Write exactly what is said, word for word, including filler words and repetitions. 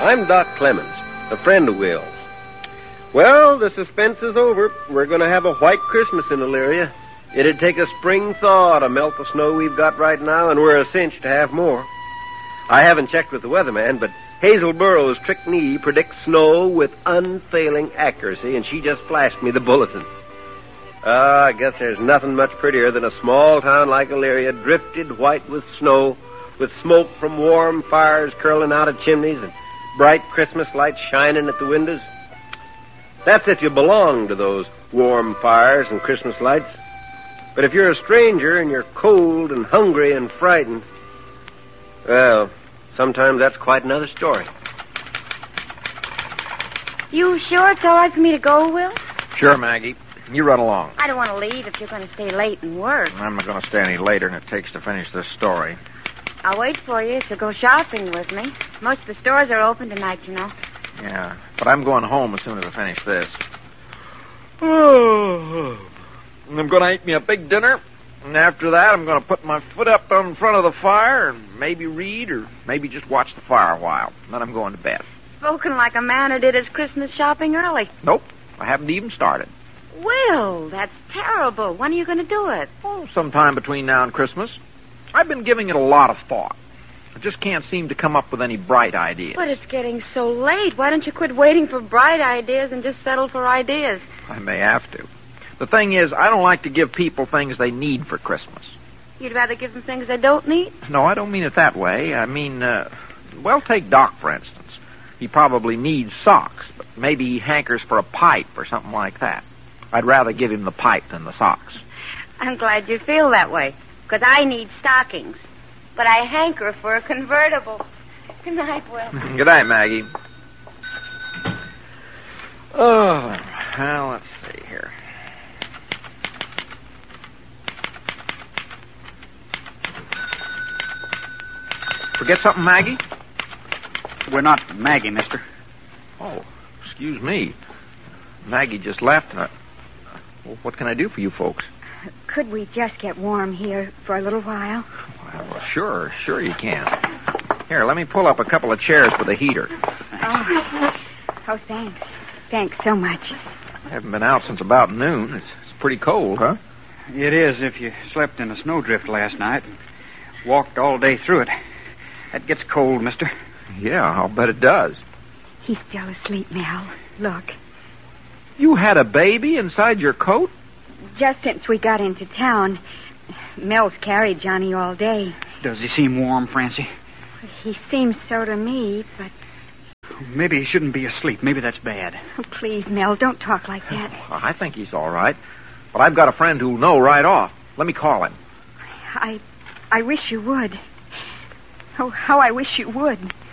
I'm Doc Clemens, a friend of Will's. Well, the suspense is over. We're going to have a white Christmas in Elyria. It'd take a spring thaw to melt the snow we've got right now, and we're a cinch to have more. I haven't checked with the weatherman, but Hazel Burroughs' trick knee predicts snow with unfailing accuracy, and she just flashed me the bulletin. Ah, uh, I guess there's nothing much prettier than a small town like Elyria, drifted white with snow, with smoke from warm fires curling out of chimneys and bright Christmas lights shining at the windows. That's if you belong to those warm fires and Christmas lights. But if you're a stranger and you're cold and hungry and frightened, well, sometimes that's quite another story. You sure it's all right for me to go, Will? Sure, Maggie. You run along. I don't want to leave if you're going to stay late and work. I'm not going to stay any later than it takes to finish this story. I'll wait for you if you'll go shopping with me. Most of the stores are open tonight, you know. Yeah, but I'm going home as soon as I finish this. Oh, I'm going to eat me a big dinner, and after that I'm going to put my foot up in front of the fire and maybe read or maybe just watch the fire a while. Then I'm going to bed. Spoken like a man who did his Christmas shopping early. Nope, I haven't even started. Will, that's terrible. When are you going to do it? Oh, sometime between now and Christmas. I've been giving it a lot of thought. I just can't seem to come up with any bright ideas. But it's getting so late. Why don't you quit waiting for bright ideas and just settle for ideas? I may have to. The thing is, I don't like to give people things they need for Christmas. You'd rather give them things they don't need? No, I don't mean it that way. I mean, uh, well, take Doc, for instance. He probably needs socks, but maybe he hankers for a pipe or something like that. I'd rather give him the pipe than the socks. I'm glad you feel that way, because I need stockings. But I hanker for a convertible. Good night, Will. Good night, Maggie. Oh, well, let's see here. Forget something, Maggie? We're not Maggie, mister. Oh, excuse me. Maggie just left. And I... Well, what can I do for you folks? Could we just get warm here for a little while? Well, sure, sure you can. Here, let me pull up a couple of chairs with a heater. Oh, oh thanks. Thanks so much. I haven't been out since about noon. It's, it's pretty cold, huh? It is if you slept in a snowdrift last night and walked all day through it. That gets cold, mister. Yeah, I'll bet it does. He's still asleep, Mel. Look. You had a baby inside your coat? Just since we got into town. Mel's carried Johnny all day. Does he seem warm, Francie? He seems so to me, but... Maybe he shouldn't be asleep. Maybe that's bad. Oh, please, Mel, don't talk like that. I think he's all right. But I've got a friend who'll know right off. Let me call him. I... I wish you would. Oh, how I wish you would.